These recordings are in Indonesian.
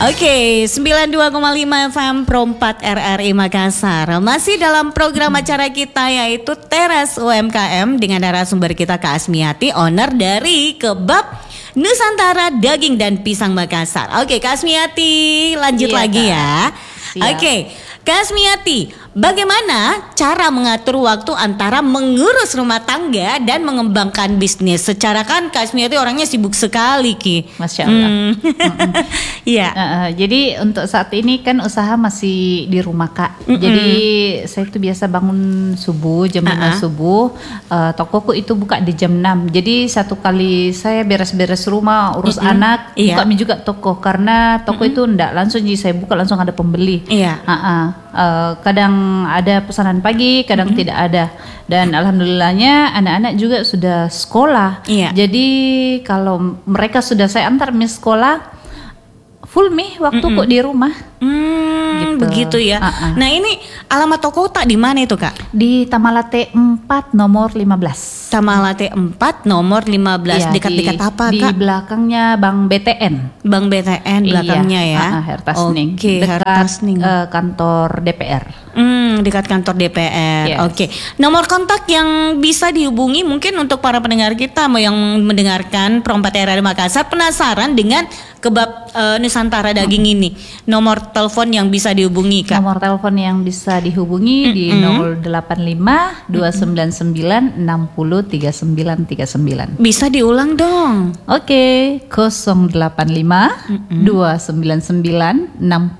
Oke, 92,5 FM Pro 4 RRI Makassar. Masih dalam program acara kita yaitu Teras UMKM dengan narasumber kita Kak Asmiati, owner dari Kebab Nusantara Daging dan Pisang Makassar. Oke, Kak Asmiati, lanjut lagi ya. Oke, Kak Asmiati, bagaimana cara mengatur waktu antara mengurus rumah tangga dan mengembangkan bisnis? Secara kan Kak Asmiati orangnya sibuk sekali, Ki. Masya Allah. Iya. Jadi untuk saat ini kan usaha masih di rumah, Kak. Jadi saya itu biasa bangun subuh, jam 5 subuh. Tokoku itu buka di jam 6. Jadi satu kali saya beres-beres rumah, urus anak, buka juga toko. Karena toko itu enggak langsung jadi saya buka langsung ada pembeli. Iya. Kadang ada pesanan pagi, kadang tidak ada. Dan alhamdulillahnya anak-anak juga sudah sekolah. Iya. Jadi kalau mereka sudah saya antar di sekolah, full waktu kok di rumah. Gitu. Begitu ya. Nah, ini alamat toko tak di mana itu, Kak? Di Tamalate 4 nomor 15. Tamalate 4 nomor 15. Dekat-dekat apa, Kak? Di belakangnya Bank BTN. Bank BTN belakangnya ya. Hertasning. Oke, Hertasning. Kantor DPR. Dekat kantor DPR. Yes. Oke. Nomor kontak yang bisa dihubungi mungkin untuk para pendengar kita yang mendengarkan Pro 4 RRI Makassar penasaran dengan Kebab Nusantara Daging ini. Nomor telepon yang bisa dihubungi, Kak? Nomor telepon yang bisa dihubungi di 085 299 60 3939. Bisa diulang dong. Oke, 085 299 60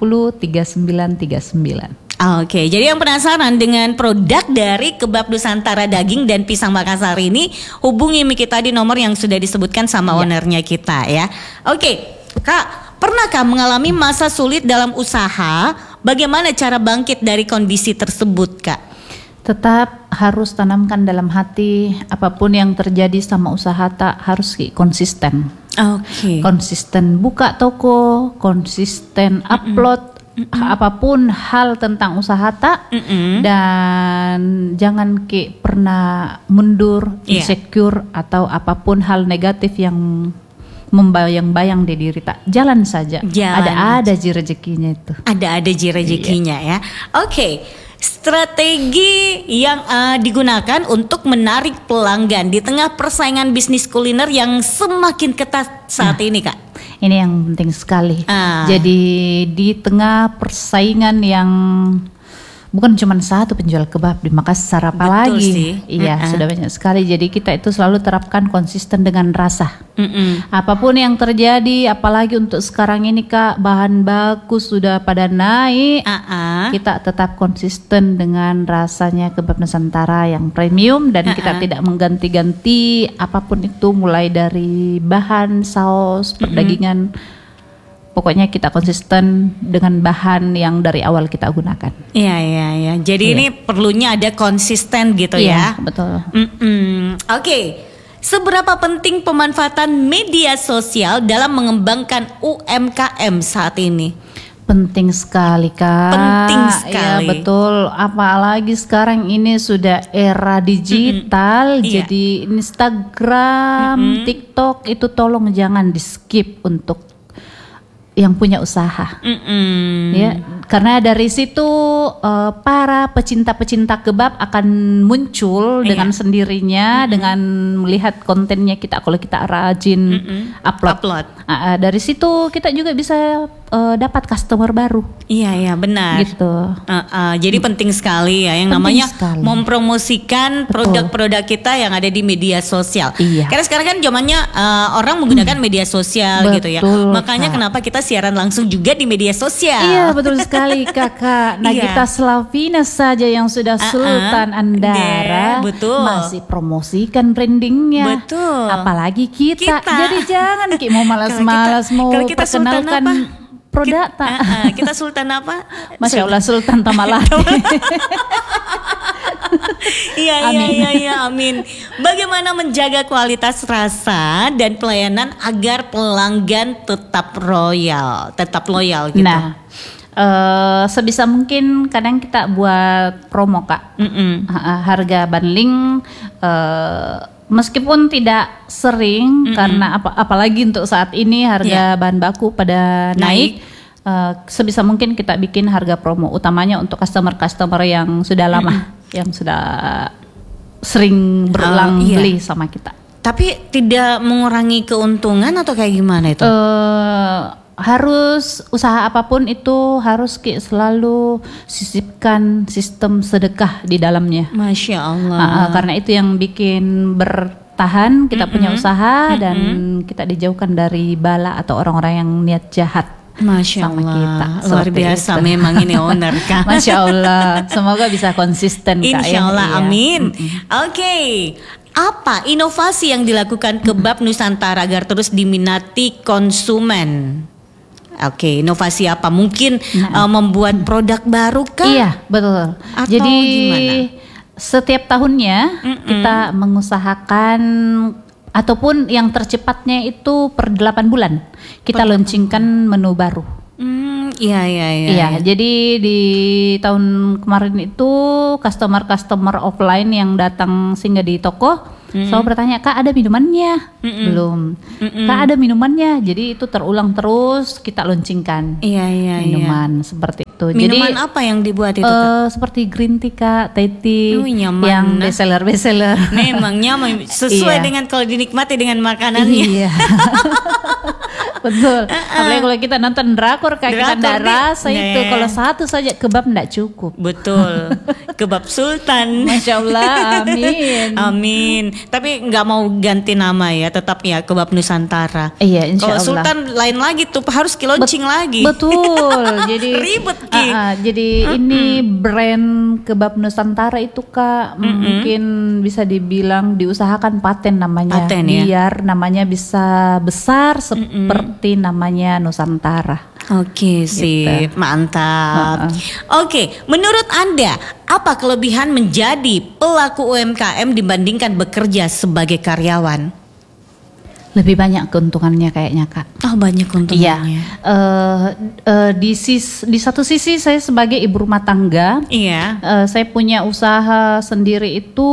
3939. Oke, jadi yang penasaran dengan produk dari Kebab Nusantara Daging dan Pisang Makassar ini, hubungi kita di nomor yang sudah disebutkan sama ownernya kita ya. Oke, Kak, pernahkah mengalami masa sulit dalam usaha? Bagaimana cara bangkit dari kondisi tersebut, Kak? Tetap harus tanamkan dalam hati, apapun yang terjadi sama usaha tak harus konsisten. Oke. Konsisten buka toko, konsisten upload apapun hal tentang usaha tak, dan jangan pernah mundur, insecure atau apapun hal negatif yang membayang-bayang di diri tak. Jalan saja. Ada ji rezekinya itu. Ada ji rezekinya ya. Oke. Strategi yang digunakan untuk menarik pelanggan di tengah persaingan bisnis kuliner yang semakin ketat saat ini, Kak. Ini yang penting sekali. Jadi di tengah persaingan yang bukan cuma satu penjual kebab di Makassar, apalagi sudah banyak sekali. Jadi kita itu selalu terapkan konsisten dengan rasa. Apapun yang terjadi, apalagi untuk sekarang ini, Kak, bahan baku sudah pada naik. Kita tetap konsisten dengan rasanya kebab Nusantara yang premium, dan kita tidak mengganti-ganti apapun itu, mulai dari bahan, saus, perdagingan. Pokoknya kita konsisten dengan bahan yang dari awal kita gunakan. Iya. Jadi ini perlunya ada konsisten gitu ya. Betul. Oke. Seberapa penting pemanfaatan media sosial dalam mengembangkan UMKM saat ini? Penting sekali, Kak. Penting sekali. Ya, betul. Apalagi sekarang ini sudah era digital. Jadi Instagram, TikTok itu tolong jangan di skip untuk yang punya usaha, ya, karena dari situ para pecinta-pecinta kebab akan muncul dengan sendirinya, dengan melihat kontennya kita. Kalau kita rajin upload. Dari situ kita juga bisa dapat customer baru. Iya benar. Gitu. Jadi penting sekali ya yang namanya mempromosikan produk-produk kita yang ada di media sosial. Karena sekarang kan zamannya orang menggunakan media sosial gitu ya. Makanya kenapa kita siaran langsung juga di media sosial. Iya, betul sekali, Kakak. Nagita Slavina saja yang sudah Sultan Andara masih promosikan brandingnya. Betul. Apalagi kita. Jadi jangan mau malas-malas mau perkenalkan produk tak. Kita Sultan apa? Masya Allah, Sultan Tamalate. Iya, amin. Bagaimana menjaga kualitas rasa dan pelayanan agar pelanggan tetap loyal gitu? Nah, sebisa mungkin kadang kita buat promo, Kak. Harga bundling, meskipun tidak sering, karena apalagi untuk saat ini harga bahan baku pada naik. sebisa mungkin kita bikin harga promo, utamanya untuk customer yang sudah lama, yang sudah sering berulang beli sama kita. Tapi tidak mengurangi keuntungan atau kayak gimana itu? Harus usaha apapun itu harus selalu sisipkan sistem sedekah di dalamnya. Masya Allah. Karena itu yang bikin bertahan kita punya usaha dan kita dijauhkan dari bala atau orang-orang yang niat jahat. Masya sama Allah, kita. luar biasa itu. Memang ini owner Kak. Masya Allah, semoga bisa konsisten Kak. Insya Allah, amin. Oke. Apa inovasi yang dilakukan Kebab Nusantara agar terus diminati konsumen? Oke, inovasi apa? Mungkin membuat produk baru kah? Iya, betul. Atau jadi gimana? Setiap tahunnya kita mengusahakan ataupun yang tercepatnya itu per 8 bulan kita launchingkan menu baru. Iya. Jadi di tahun kemarin itu customer offline yang datang singgah di toko selalu bertanya, Kak ada minumannya? Belum. Kak ada minumannya? Jadi itu terulang terus kita launchingkan. Iya. Minuman seperti itu. Minuman jadi, apa yang dibuat itu Kak? Seperti green tea Kak, teh tea yang bestseller. Memang nyaman sesuai dengan kalau dinikmati dengan makanannya. Iya. Betul. Apalagi kalau kita nonton drakor Kak, kita nggak rasa itu. Kalau satu saja kebab nggak cukup. Betul. Kebab Sultan. Masya Allah, amin. Amin. Tapi nggak mau ganti nama ya, tetap ya Kebab Nusantara. Iya, insya Allah. Kalau Sultan lain lagi tuh, harus launching lagi. Betul. Jadi ribet Ki. Jadi ini brand Kebab Nusantara itu Kak, mungkin bisa dibilang diusahakan paten namanya. Paten, ya? Biar namanya bisa besar seperti namanya Nusantara. Oke, sip, gitu. Mantap. Oke, menurut Anda apa kelebihan menjadi pelaku UMKM dibandingkan bekerja sebagai karyawan? Lebih banyak keuntungannya kayaknya Kak. Oh, banyak keuntungannya. Iya. Di satu sisi saya sebagai ibu rumah tangga, saya punya usaha sendiri itu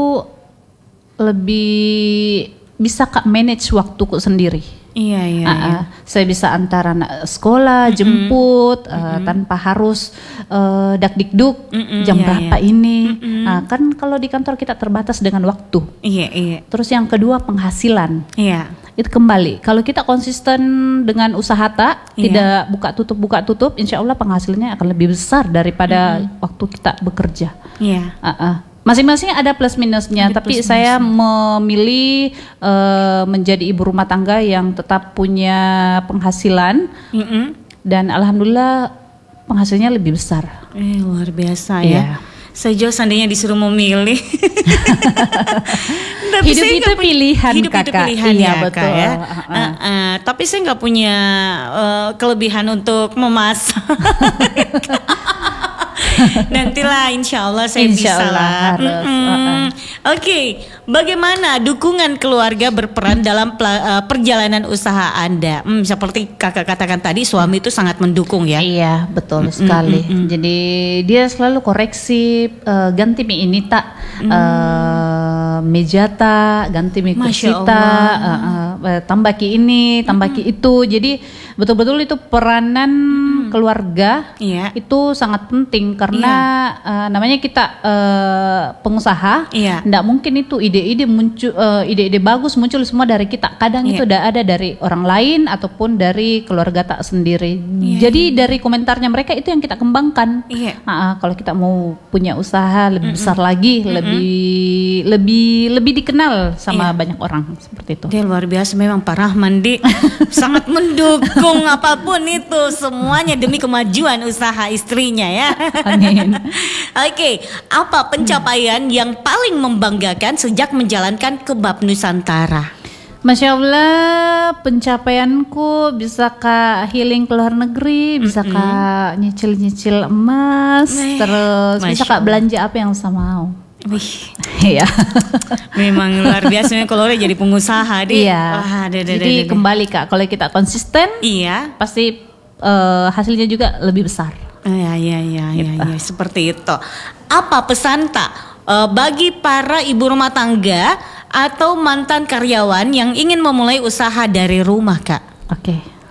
lebih bisa Kak manage waktuku sendiri. Iya. Saya bisa antara anak sekolah, jemput, tanpa harus dak-dikduk jam berapa ini. Kan kalau di kantor kita terbatas dengan waktu. Iya. Terus yang kedua penghasilan. Iya. Itu kembali. Kalau kita konsisten dengan usaha tidak buka tutup, insya Allah penghasilannya akan lebih besar daripada waktu kita bekerja. Iya. Masing-masing ada plus minusnya, tapi saya memilih menjadi ibu rumah tangga yang tetap punya penghasilan dan alhamdulillah penghasilannya lebih besar. Luar biasa ya. Saya juga seandainya disuruh memilih. Hidup itu pilihan Kakak. Iya betul. Ya. Tapi saya nggak punya kelebihan untuk memasak. Nantilah insya Allah saya bisa lah. Oke, bagaimana dukungan keluarga berperan dalam perjalanan usaha Anda? Seperti kakak katakan tadi, suami itu sangat mendukung ya. Iya, betul sekali. Jadi dia selalu koreksi, ganti mie ini tak, meja tak, ganti mie kursi tak, tambah ki ini, tambah ki itu. Jadi betul-betul itu peranan keluarga itu sangat penting karena namanya kita pengusaha, tidak mungkin itu ide-ide muncul, ide-ide bagus muncul semua dari kita. Kadang itu udah ada dari orang lain ataupun dari keluarga tak sendiri. Jadi dari komentarnya mereka itu yang kita kembangkan. Kalau kita mau punya usaha lebih besar lagi, lebih dikenal sama banyak orang seperti itu. Dia luar biasa memang Pak Rahman sangat mendukung apapun itu semuanya demi kemajuan usaha istrinya ya. Amin. Oke, apa pencapaian yang paling membanggakan sejak menjalankan Kebab Nusantara? Masya Allah, pencapaianku bisa Kak healing ke luar negeri, bisa Kak nyicil-nyicil emas, terus bisa Kak belanja apa yang saya mau. Iya. Memang luar biasa kalau udah jadi pengusaha deh. Iya. Jadi kembali Kak, kalau kita konsisten, pasti hasilnya juga lebih besar. Iya, seperti itu. Apa pesan tak bagi para ibu rumah tangga atau mantan karyawan yang ingin memulai usaha dari rumah Kak? Oke.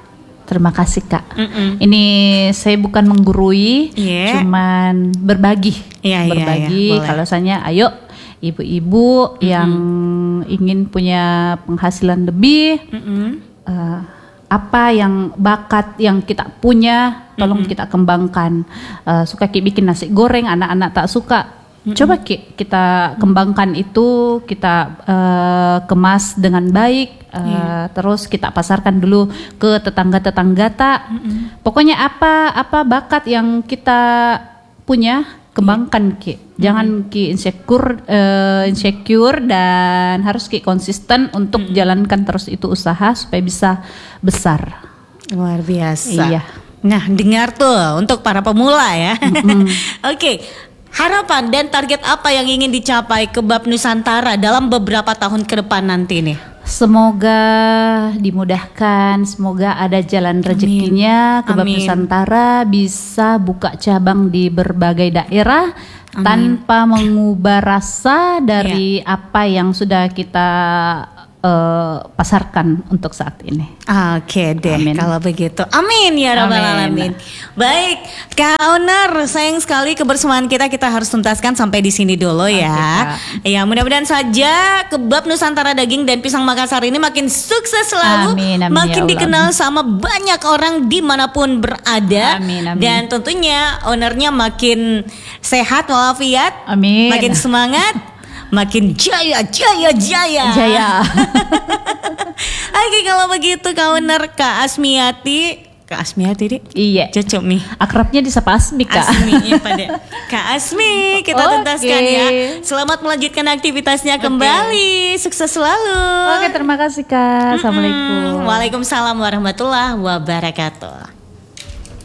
Terima kasih Kak. Ini saya bukan menggurui, cuman berbagi. Berbagi. Kalau saya, ayo ibu-ibu yang ingin punya penghasilan lebih, apa yang bakat yang kita punya, tolong kita kembangkan. Suka bikin nasi goreng, anak-anak tak suka. Coba kita kembangkan itu, kita kemas dengan baik, terus kita pasarkan dulu ke tetangga-tetangga tak. Pokoknya apa bakat yang kita punya, kembangkan jangan insecure dan harus konsisten untuk jalankan terus itu usaha supaya bisa besar. Luar biasa. Iya. Nah, dengar tuh untuk para pemula ya. Oke. Harapan dan target apa yang ingin dicapai Kebab Nusantara dalam beberapa tahun ke depan nanti nih? Semoga dimudahkan, semoga ada jalan rezekinya. Kebab Nusantara bisa buka cabang di berbagai daerah tanpa mengubah rasa dari apa yang sudah kita pasarkan untuk saat ini. Oke deh, kalau begitu. Amin ya rabbal alamin. Baik, Kak Owner, sayang sekali kebersamaan kita harus tuntaskan sampai di sini dulu ya. Ya, mudah-mudahan saja Kebab Nusantara Daging dan Pisang Makassar ini makin sukses selalu, makin dikenal sama banyak orang dimanapun berada. Dan tentunya ownernya makin sehat walafiat, makin semangat. Makin jaya. Oke, kalau begitu Kak Owner, Kak Asmiati deh. Iya. Cocok nih. Akrabnya disapa Asmi Kak. Asmi ya pada. Kak Asmi, kita tuntaskan ya. Selamat melanjutkan aktivitasnya kembali. Sukses selalu. Oke, terima kasih Kak. Assalamualaikum. Waalaikumsalam warahmatullahi wabarakatuh.